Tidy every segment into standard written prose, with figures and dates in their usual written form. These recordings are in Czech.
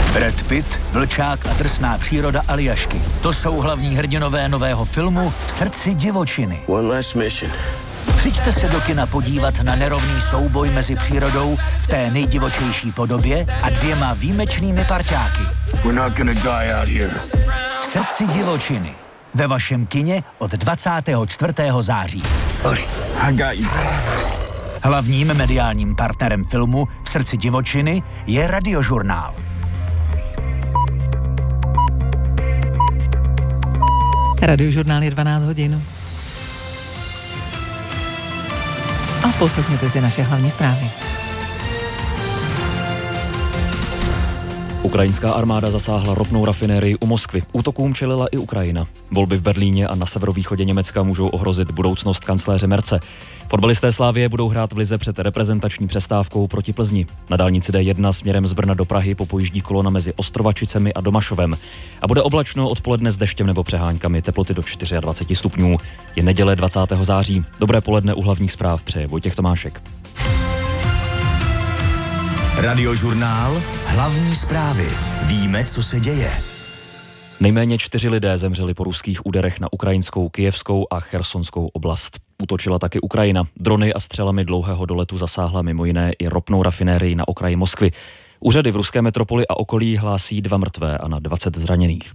Brad Pitt, Vlčák a drsná příroda Aljašky. To jsou hlavní hrdinové nového filmu V srdci divočiny. One last mission. Přijďte se do kina podívat na nerovný souboj mezi přírodou v té nejdivočejší podobě a dvěma výjimečnými parťáky. We're not gonna die out here. V srdci divočiny. Ve vašem kině od 24. září. Buddy, I got you. Hlavním mediálním partnerem filmu V srdci divočiny je Radiožurnál. Radiožurnál je 12 hodin. A poslechněte si naše hlavní zprávy. Ukrajinská armáda zasáhla ropnou rafinérii u Moskvy. Útokům čelila i Ukrajina. Volby v Berlíně a na severovýchodě Německa můžou ohrozit budoucnost kancléře Merze. Fotbalisté Slavie budou hrát v lize před reprezentační přestávkou proti Plzni. Na dálnici D1 směrem z Brna do Prahy popojíždí kolona mezi Ostrovačicemi a Domašovem. A bude oblačno odpoledne s deštěm nebo přeháňkami, teploty do 24 stupňů. Je neděle 20. září. Dobré poledne u hlavních zpráv přeje Vojtěch Tomášek. Radiožurnál, hlavní zprávy. Víme, co se děje. Nejméně 4 lidé zemřeli po ruských úderech na ukrajinskou, kyjevskou a chersonskou oblast. Útočila taky Ukrajina. Drony a střelami dlouhého doletu zasáhla mimo jiné i ropnou rafinérii na okraji Moskvy. Úřady v ruské metropoli a okolí hlásí 2 mrtvé a na 20 zraněných.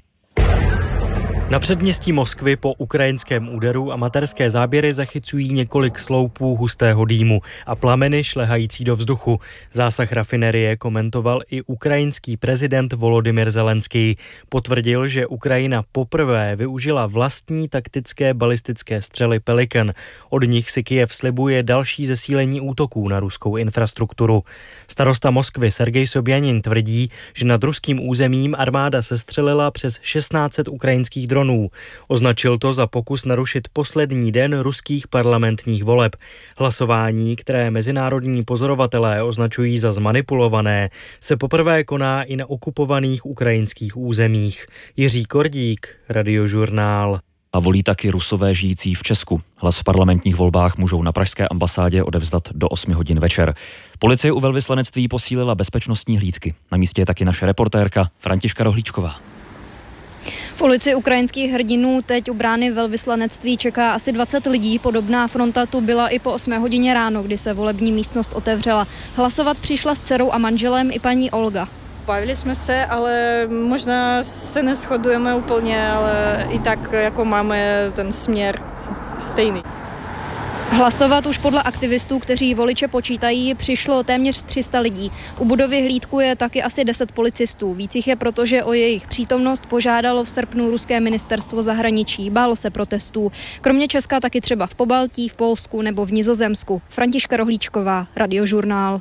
Na předměstí Moskvy po ukrajinském úderu amatérské záběry zachycují několik sloupů hustého dýmu a plameny šlehající do vzduchu. Zásah rafinerie komentoval i ukrajinský prezident Volodymyr Zelenský. Potvrdil, že Ukrajina poprvé využila vlastní taktické balistické střely Pelikan. Od nich si Kyjev slibuje další zesílení útoků na ruskou infrastrukturu. Starosta Moskvy Sergej Sobjanin tvrdí, že nad ruským územím armáda sestřelila přes 1600 ukrajinských dronů. Označil to za pokus narušit poslední den ruských parlamentních voleb. Hlasování, které mezinárodní pozorovatelé označují za zmanipulované, se poprvé koná i na okupovaných ukrajinských územích. Jiří Kordík, Radiožurnál. A volí taky Rusové žijící v Česku. Hlas v parlamentních volbách můžou na pražské ambasádě odevzdat do 8 hodin večer. Policie u velvyslanectví posílila bezpečnostní hlídky. Na místě je taky naše reportérka Františka Rohlíčková. V ulici ukrajinských hrdinů teď u brány velvyslanectví čeká asi 20 lidí. Podobná fronta tu byla i po 8 hodině ráno, kdy se volební místnost otevřela. Hlasovat přišla s dcerou a manželem i paní Olga. Bavili jsme se, ale možná se neshodujeme úplně, ale i tak jako máme ten směr stejný. Hlasovat už podle aktivistů, kteří voliče počítají, přišlo téměř 300 lidí. U budovy hlídku je taky asi 10 policistů. Víc jich je proto, že o jejich přítomnost požádalo v srpnu ruské ministerstvo zahraničí. Bálo se protestů. Kromě Česka taky třeba v Pobaltí, v Polsku nebo v Nizozemsku. Františka Rohlíčková, Radiožurnál.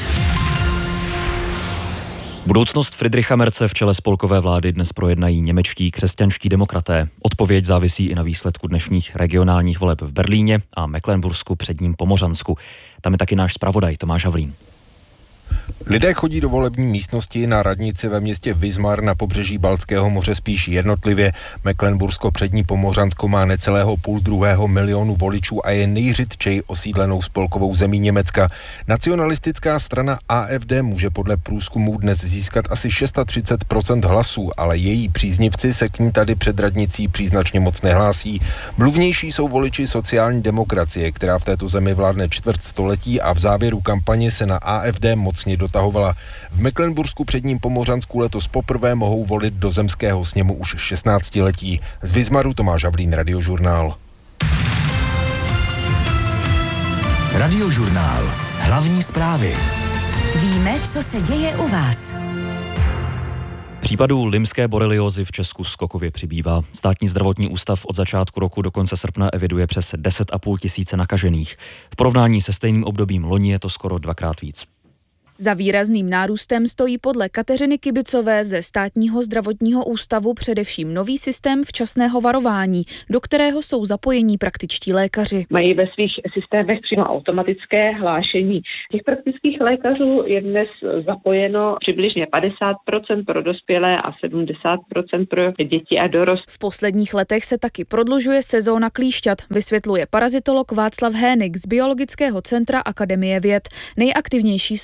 Budoucnost Friedricha Merze v čele spolkové vlády dnes projednají němečtí křesťanští demokraté. Odpověď závisí i na výsledku dnešních regionálních voleb v Berlíně a Mecklenbursku předním Pomořansku. Tam je taky náš zpravodaj Tomáš Havlín. Lidé chodí do volební místnosti na radnici ve městě Wismar na pobřeží Baltského moře spíš jednotlivě. Mecklenbursko přední Pomořansko má necelého 1,5 milionu voličů a je nejřidčej osídlenou spolkovou zemí Německa. Nacionalistická strana AfD může podle průzkumů dnes získat asi 630% hlasů, ale její příznivci se k ní tady před radnicí příznačně moc nehlásí. Mluvnější jsou voliči sociální demokracie, která v této zemi vládne čtvrt století a v závěru kampaně se na AfD mocně dotahovala. V Mecklenbursku předním Pomořansku letos poprvé mohou volit do zemského sněmu už 16letí. Z Wismaru Tomáš Havlín, Radiožurnál. Radiožurnál. Hlavní zprávy. Víme, co se děje u vás. Případů limské boreliózy v Česku skokově přibývá. Státní zdravotní ústav od začátku roku do konce srpna eviduje přes 10,5 tisíce nakažených. V porovnání se stejným obdobím loni je to skoro 2x víc. Za výrazným nárůstem stojí podle Kateřiny Kibicové ze Státního zdravotního ústavu především nový systém včasného varování, do kterého jsou zapojení praktičtí lékaři. Mají ve svých systémech přímo automatické hlášení. Těch praktických lékařů je dnes zapojeno přibližně 50% pro dospělé a 70% pro děti a dorost. V posledních letech se taky prodlužuje sezóna klíšťat, vysvětluje parazitolog Václav Hénik z Biologického centra Akademie věd. Nejaktivnější jsou na jaře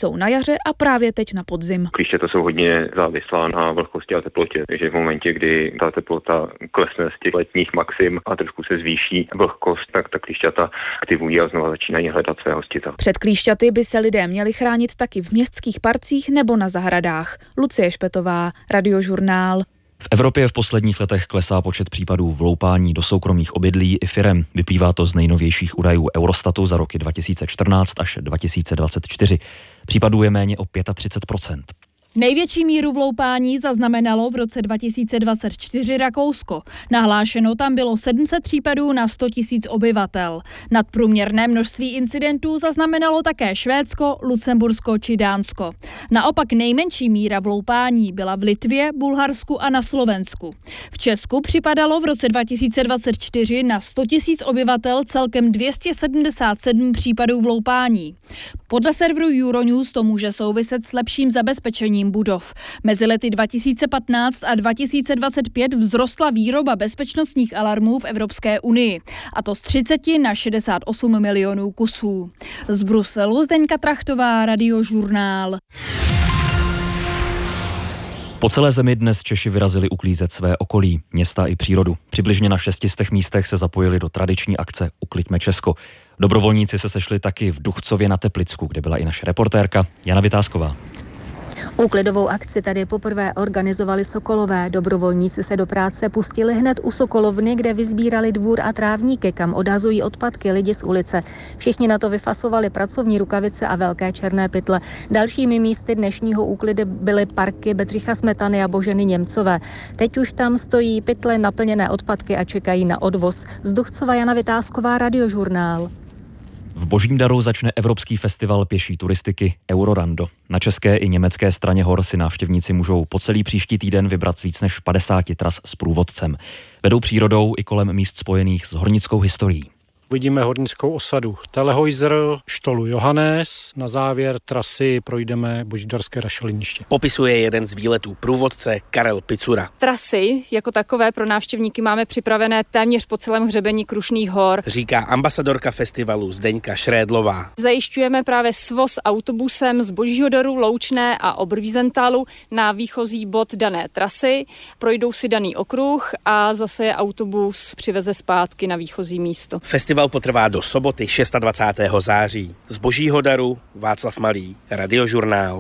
jaře a právě teď na podzim. Klíšťata jsou hodně závislá na vlhkosti a teplotě, takže v momentě, kdy ta teplota klesne z těch letních maxim a trošku se zvýší vlhkost, tak ta klíšťata aktivují a znova začínají hledat své hostita. Před klíšťaty by se lidé měli chránit taky v městských parcích nebo na zahradách. Lucie Špetová, Radiožurnál. V Evropě v posledních letech klesá počet případů vloupání do soukromých obydlí i firem. Vyplývá to z nejnovějších údajů Eurostatu za roky 2014 až 2024. Případů je méně o 35%. Největší míru vloupání zaznamenalo v roce 2024 Rakousko. Nahlášeno tam bylo 700 případů na 100 000 obyvatel. Nadprůměrné množství incidentů zaznamenalo také Švédsko, Lucembursko či Dánsko. Naopak nejmenší míra vloupání byla v Litvě, Bulharsku a na Slovensku. V Česku připadalo v roce 2024 na 100 000 obyvatel celkem 277 případů vloupání. Podle serveru Euronews to může souviset s lepším zabezpečením budov. Mezi lety 2015 a 2025 vzrostla výroba bezpečnostních alarmů v Evropské unii, a to z 30 na 68 milionů kusů. Z Bruselu Zdeňka Trachtová, Radiožurnál. Po celé zemi dnes Češi vyrazili uklízet své okolí, města i přírodu. Přibližně na 600 místech se zapojili do tradiční akce Ukliďme Česko. Dobrovolníci se sešli taky v Duchcově na Teplicku, kde byla i naše reportérka Jana Vytázková. Úklidovou akci tady poprvé organizovali Sokolové. Dobrovolníci se do práce pustili hned u Sokolovny, kde vysbírali dvůr a trávníky, kam odhazují odpadky lidi z ulice. Všichni na to vyfasovali pracovní rukavice a velké černé pytle. Dalšími místy dnešního úklidu byly parky Bedřicha Smetany a Boženy Němcové. Teď už tam stojí pytle naplněné odpadky a čekají na odvoz. Z Duchcova Jana Vytázková, Radiožurnál. V Božím daru začne Evropský festival pěší turistiky Eurorando. Na české i německé straně hor si návštěvníci můžou po celý příští týden vybrat víc než 50 tras s průvodcem. Vedou přírodou i kolem míst spojených s hornickou historií. Vidíme hornickou osadu Telehojzer, štolu Johannes. Na závěr trasy projdeme Božidarské rašeliniště. Popisuje jeden z výletů průvodce Karel Picura. Trasy jako takové pro návštěvníky máme připravené téměř po celém hřebení Krušných hor. Říká ambasadorka festivalu Zdeňka Šrédlová. Zajišťujeme právě svoz autobusem z Božího daru, Loučné a Oberwiesentálu na výchozí bod dané trasy. Projdou si daný okruh a zase je autobus přiveze zpátky na výchozí místo. Festival potrvá do soboty 26. září. Z Božího daru Václav Malý, Radiožurnál.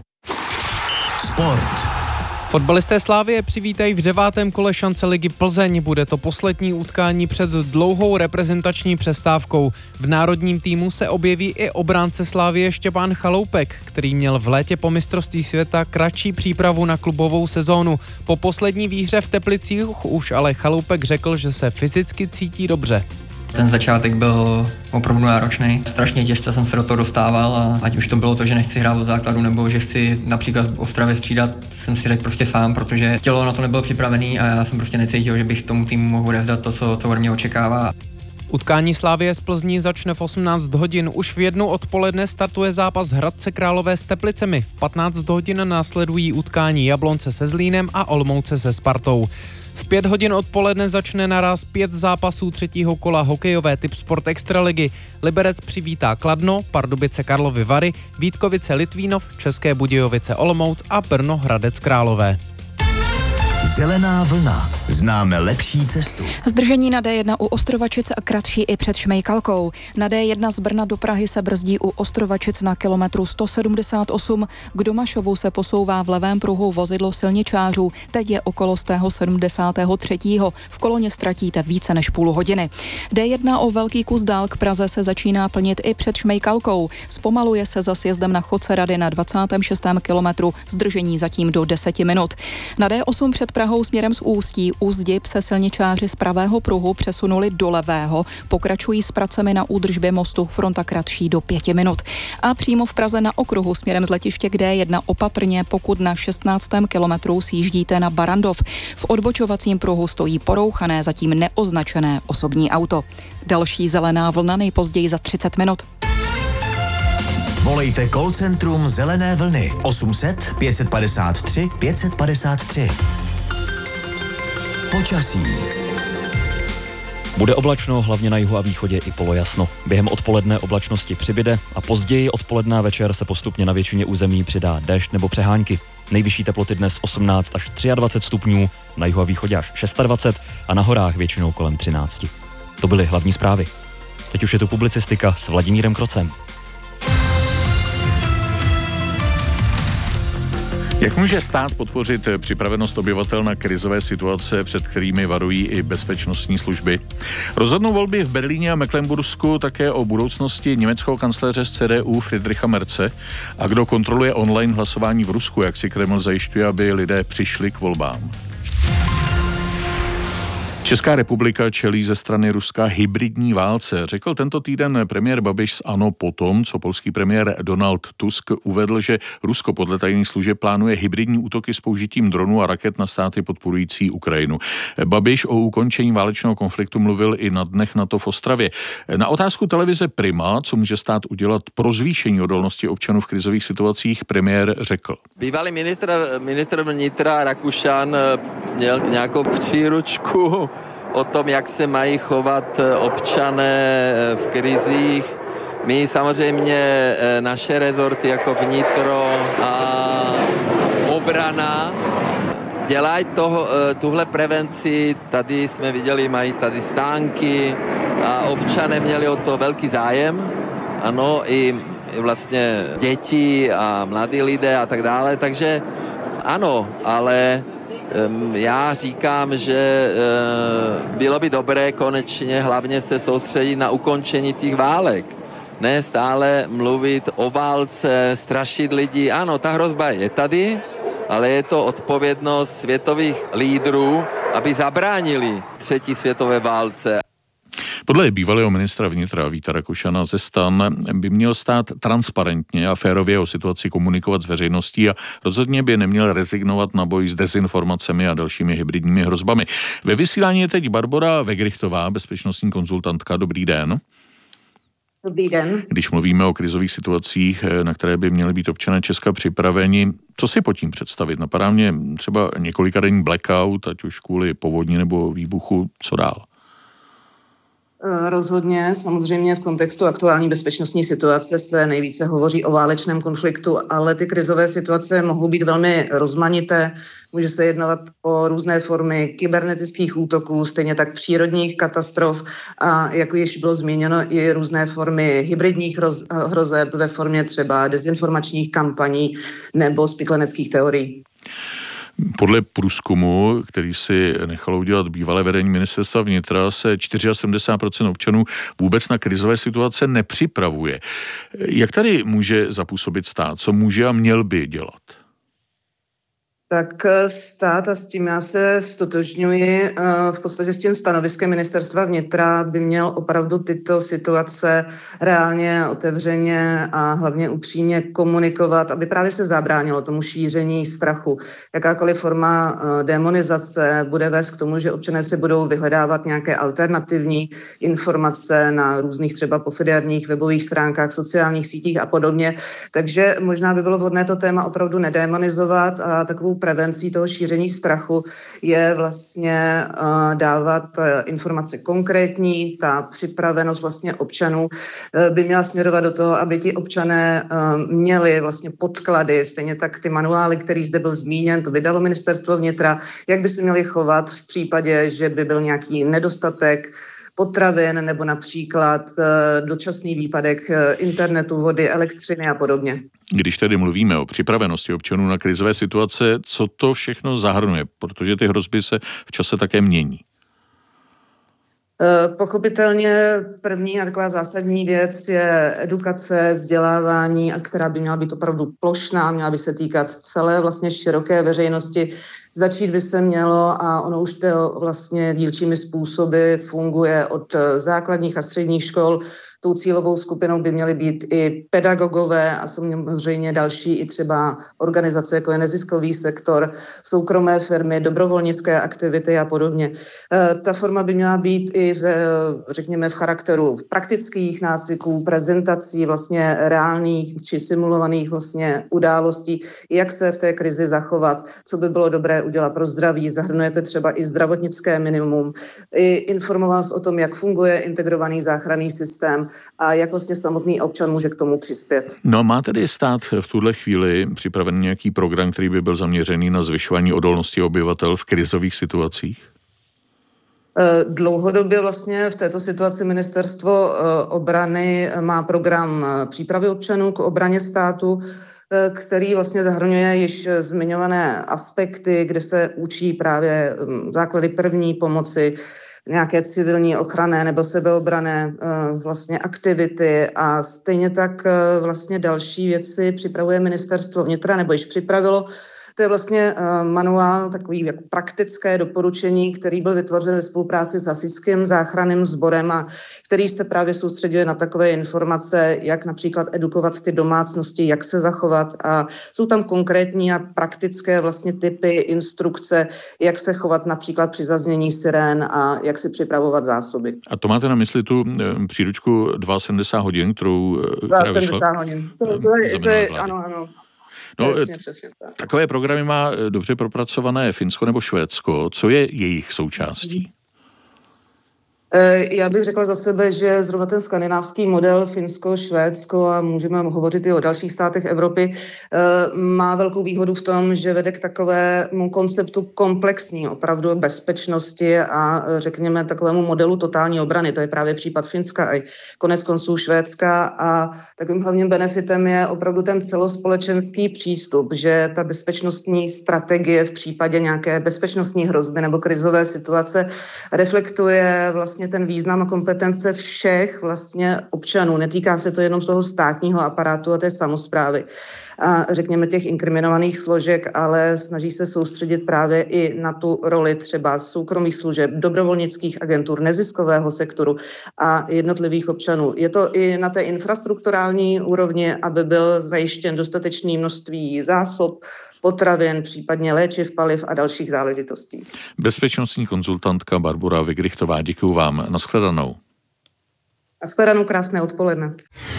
Sport. Fotbalisté Slavie přivítají v 9. kole šance ligy Plzeň. Bude to poslední utkání před dlouhou reprezentační přestávkou. V národním týmu se objeví i obránce Slavie Štěpán Chaloupek, který měl v létě po mistrovství světa kratší přípravu na klubovou sezónu. Po poslední výhře v Teplicích už ale Chaloupek řekl, že se fyzicky cítí dobře. Ten začátek byl opravdu náročný. Strašně těžce jsem se do toho dostával a ať už to bylo to, že nechci hrát od základu nebo že chci například v Ostravě střídat, jsem si řekl prostě sám, protože tělo na to nebylo připravené a já jsem prostě necítil, že bych tomu týmu mohl rozdat to, co ode mě očekává. Utkání Slavie z Plzní začne v 18 hodin. Už v 1 odpoledne startuje zápas Hradce Králové s Teplicemi. V 15 hodin následují utkání Jablonce se Zlínem a Olomouce se Spartou. V 5 hodin odpoledne začne naraz 5 zápasů 3. kola hokejové typ Sport Extraligy. Liberec přivítá Kladno, Pardubice Karlovy Vary, Vítkovice Litvínov, České Budějovice Olomouc a Brno Hradec Králové. Zelená vlna. Známe lepší cestu. Zdržení na D1 u Ostrovačic a kratší i před Šmejkalkou. Na D1 z Brna do Prahy se brzdí u Ostrovačic na kilometru 178. K Domašovu se posouvá v levém pruhu vozidlo silničářů. Teď je okolo z tého 73. V koloně ztratíte více než půl hodiny. D1 o velký kus dál k Praze se začíná plnit i před Šmejkalkou. Zpomaluje se za sjezdem na Chodce Rady na 26. kilometru. Zdržení zatím do 10 minut. Na D8 před Prahou směrem z Ústí u Zdyb se silničáři z pravého pruhu přesunuli do levého, pokračují s pracemi na údržbě mostu, fronta kratší do 5 minut. A přímo v Praze na okruhu směrem z letiště k D1 opatrně, pokud na 16. kilometru sjíždíte na Barandov. V odbočovacím pruhu stojí porouchané, zatím neoznačené osobní auto. Další zelená vlna nejpozději za 30 minut. Volejte call centrum Zelené vlny 800 553 553. Počasí. Bude oblačno, hlavně na jihu a východě i polojasno. Během odpoledne oblačnosti přibyde a později odpoledne a večer se postupně na většině území přidá déšť nebo přehánky. Nejvyšší teploty dnes 18 až 23 stupňů, na jihu a východě až 26 a na horách většinou kolem 13. To byly hlavní zprávy. Teď už je tu publicistika s Vladimírem Krocem. Jak může stát podpořit připravenost obyvatel na krizové situace, před kterými varují i bezpečnostní služby? Rozhodnou volby v Berlíně a Mecklenbursku také o budoucnosti německého kancléře z CDU Friedricha Merze. A kdo kontroluje online hlasování v Rusku, jak si Kreml zajišťuje, aby lidé přišli k volbám? Česká republika čelí ze strany Ruska hybridní válce, řekl tento týden premiér Babiš z ANO potom, co polský premiér Donald Tusk uvedl, že Rusko podle tajných služeb plánuje hybridní útoky s použitím dronů a raket na státy podporující Ukrajinu. Babiš o ukončení válečného konfliktu mluvil i na dnech NATO v Ostravě. Na otázku televize Prima, co může stát udělat pro zvýšení odolnosti občanů v krizových situacích, premiér řekl. Bývalý ministr vnitra Rakušan měl nějakou příručku o tom, jak se mají chovat občané v krizích. My samozřejmě naše rezorty jako vnitro a obrana dělají tuhle prevenci. Tady jsme viděli, mají tady stánky a občané měli o to velký zájem. Ano, i vlastně děti a mladí lidé a tak dále. Takže ano, ale já říkám, že bylo by dobré konečně hlavně se soustředit na ukončení těch válek. Ne stále mluvit o válce, strašit lidi. Ano, ta hrozba je tady, ale je to odpovědnost světových lídrů, aby zabránili třetí světové válce. Podle bývalého ministra vnitra Víta Rakušana ze STAN by měl stát transparentně a férově o situaci komunikovat s veřejností a rozhodně by neměl rezignovat na boj s dezinformacemi a dalšími hybridními hrozbami. Ve vysílání je teď Barbora Vegrichtová, bezpečnostní konzultantka. Dobrý den. Dobrý den. Když mluvíme o krizových situacích, na které by měli být občané Česka připraveni, co si pod tím představit? Napadá mě třeba několikadenní blackout, ať už kvůli povodni nebo výbuchu, co dál? Rozhodně, samozřejmě v kontextu aktuální bezpečnostní situace se nejvíce hovoří o válečném konfliktu, ale ty krizové situace mohou být velmi rozmanité. Může se jednat o různé formy kybernetických útoků, stejně tak přírodních katastrof a jako již bylo zmíněno i různé formy hybridních hrozeb ve formě třeba dezinformačních kampaní nebo spikleneckých teorií. Podle průzkumu, který si nechalo udělat bývalé vedení ministerstva vnitra, se 74% občanů vůbec na krizové situace nepřipravuje. Jak tady může zapůsobit stát? Co může a měl by dělat? Tak stát, a s tím já se stotožňuji, v podstatě s tím stanoviskem ministerstva vnitra by měl opravdu tyto situace reálně, otevřeně a hlavně upřímně komunikovat, aby právě se zabránilo tomu šíření strachu. Jakákoliv forma demonizace bude vést k tomu, že občané si budou vyhledávat nějaké alternativní informace na různých třeba pofiderních webových stránkách, sociálních sítích a podobně. Takže možná by bylo vhodné to téma opravdu nedemonizovat a takovou prevencí toho šíření strachu je vlastně dávat informace konkrétní. Ta připravenost vlastně občanů by měla směrovat do toho, aby ti občané měli vlastně podklady, stejně tak ty manuály, který zde byl zmíněn, to vydalo ministerstvo vnitra, jak by se měli chovat v případě, že by byl nějaký nedostatek potravin nebo například dočasný výpadek internetu, vody, elektřiny a podobně. Když tedy mluvíme o připravenosti občanů na krizové situace, co to všechno zahrnuje? Protože ty hrozby se v čase také mění. Pochopitelně první a taková zásadní věc je edukace, vzdělávání, a která by měla být opravdu plošná, měla by se týkat celé vlastně široké veřejnosti. Začít by se mělo, a ono už to vlastně dílčími způsoby funguje od základních a středních škol, tou cílovou skupinou by měly být i pedagogové a samozřejmě další i třeba organizace, jako je neziskový sektor, soukromé firmy, dobrovolnické aktivity a podobně. Ta forma by měla být i řekněme v charakteru praktických nácviků, prezentací vlastně reálných či simulovaných vlastně událostí, jak se v té krizi zachovat, co by bylo dobré udělat pro zdraví. Zahrnujete třeba i zdravotnické minimum, i informovanost o tom, jak funguje integrovaný záchranný systém a jak vlastně samotný občan může k tomu přispět. No, má tedy stát v tuhle chvíli připraven nějaký program, který by byl zaměřený na zvyšování odolnosti obyvatel v krizových situacích? Dlouhodobě vlastně v této situaci Ministerstvo obrany má program přípravy občanů k obraně státu, který vlastně zahrnuje již zmiňované aspekty, kde se učí právě základy první pomoci, nějaké civilní ochranné nebo sebeobrané vlastně aktivity a stejně tak vlastně další věci připravuje Ministerstvo vnitra nebo již připravilo. To je vlastně manuál, takový jako praktické doporučení, který byl vytvořen ve spolupráci s Hasičským záchranným sborem a který se právě soustředuje na takové informace, jak například edukovat ty domácnosti, jak se zachovat a jsou tam konkrétní a praktické vlastně typy, instrukce, jak se chovat například při zaznění sirén a jak si připravovat zásoby. A to máte na mysli tu příručku 72 hodin, která vyšla? 72 hodin. To je, ano. No, takové programy má dobře propracované Finsko nebo Švédsko. Co je jejich součástí? Já bych řekla za sebe, že zrovna ten skandinávský model Finsko, Švédsko a můžeme hovořit i o dalších státech Evropy, má velkou výhodu v tom, že vede k takovému konceptu komplexní opravdu bezpečnosti a řekněme takovému modelu totální obrany. To je právě případ Finska a konec konců Švédska a takovým hlavním benefitem je opravdu ten celospolečenský přístup, že ta bezpečnostní strategie v případě nějaké bezpečnostní hrozby nebo krizové situace reflektuje vlastně ten význam a kompetence všech vlastně občanů. Netýká se to jenom z toho státního aparátu a té samosprávy a řekněme těch inkriminovaných složek, ale snaží se soustředit právě i na tu roli třeba soukromých služeb, dobrovolnických agentur, neziskového sektoru a jednotlivých občanů. Je to i na té infrastrukturální úrovni, aby byl zajištěn dostatečné množství zásob, potravin, případně léčiv, paliv a dalších záležitostí. Bezpečnostní konzultantka Barbora Vigrichtová, děkuju vám. Nashledanou. Nashledanou, krásné odpoledne.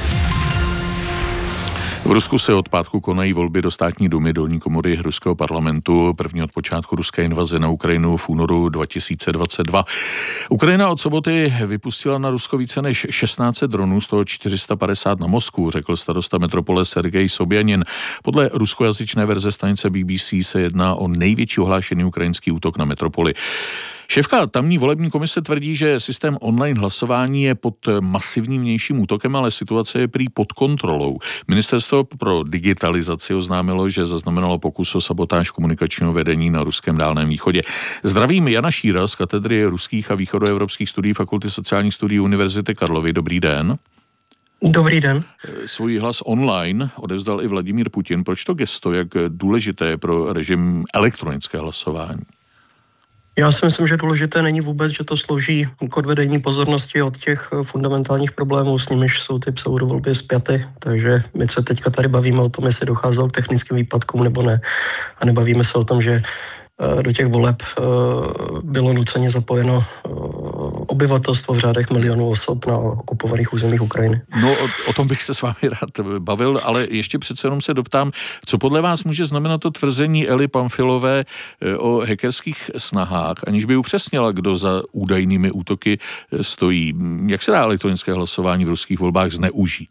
V Rusku se od pátku konají volby do státní dumy, dolní komory ruského parlamentu, první od počátku ruské invaze na Ukrajinu v únoru 2022. Ukrajina od soboty vypustila na Rusko více než 1600 dronů, z toho 450 na Moskvu, řekl starosta metropole Sergej Sobjanin. Podle ruskojazyčné verze stanice BBC se jedná o největší ohlášený ukrajinský útok na metropoli. Šéfka tamní volební komise tvrdí, že systém online hlasování je pod masivním vnějším útokem, ale situace je prý pod kontrolou. Ministerstvo pro digitalizaci oznámilo, že zaznamenalo pokus o sabotáž komunikačního vedení na ruském Dálném východě. Zdravím, Jana Šíra z katedry ruských a východoevropských studií Fakulty sociálních studií Univerzity Karlovy. Dobrý den. Dobrý den. Svůj hlas online odevzdal i Vladimír Putin. Proč to gesto, jak důležité je pro režim elektronické hlasování? Já si myslím, že důležité není vůbec, že to slouží k odvedení pozornosti od těch fundamentálních problémů, s nimiž jsou ty pseudovolby spjaty. Takže my se teďka tady bavíme o tom, jestli docházelo k technickým výpadkům nebo ne. A nebavíme se o tom, že do těch voleb bylo nuceně zapojeno obyvatelstvo v řádech milionů osob na okupovaných územích Ukrajiny. No, o tom bych se s vámi rád bavil, ale ještě přece jenom se doptám, co podle vás může znamenat to tvrzení Eli Pamfilové o hackerských snahách, aniž by upřesnila, kdo za údajnými útoky stojí. Jak se dá elektronické hlasování v ruských volbách zneužít?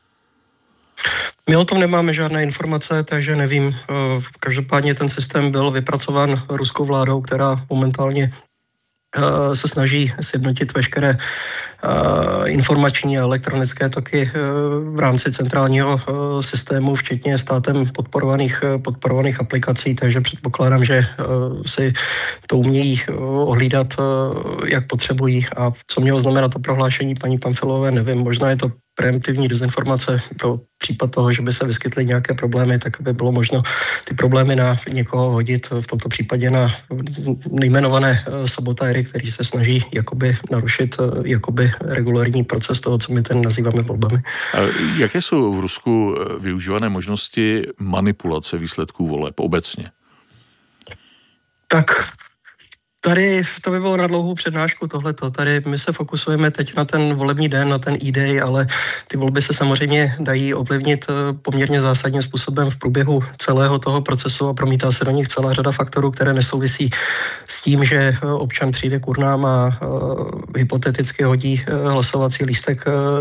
My o tom nemáme žádné informace, takže nevím. Každopádně ten systém byl vypracován ruskou vládou, která momentálně se snaží sjednotit veškeré informační a elektronické toky v rámci centrálního systému, včetně státem podporovaných aplikací, takže předpokládám, že si to umějí ohlídat, jak potřebují. A co mělo znamenat to prohlášení paní Pamfilové, nevím, možná je to preemptivní dezinformace pro případ toho, že by se vyskytly nějaké problémy, tak by bylo možno ty problémy na někoho hodit, v tomto případě na nejmenované sabotéry, který se snaží jakoby narušit jakoby regulární proces toho, co my ten nazýváme volbami. A jaké jsou v Rusku využívané možnosti manipulace výsledků voleb obecně? Tak tady to by bylo na dlouhou přednášku tohleto. Tady my se fokusujeme teď na ten volební den, na ten e-day, ale ty volby se samozřejmě dají ovlivnit poměrně zásadním způsobem v průběhu celého toho procesu a promítá se do nich celá řada faktorů, které nesouvisí s tím, že občan přijde k urnám a hypoteticky hodí hlasovací lístek